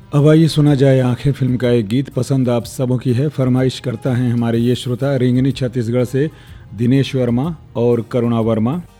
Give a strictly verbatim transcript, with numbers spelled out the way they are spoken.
अब आइए सुना जाए आंखें फिल्म का एक गीत। पसंद आप सबों की है, फरमाइश करता है हमारे ये श्रोता रिंगनी छत्तीसगढ़ से दिनेश वर्मा और करुणा वर्मा।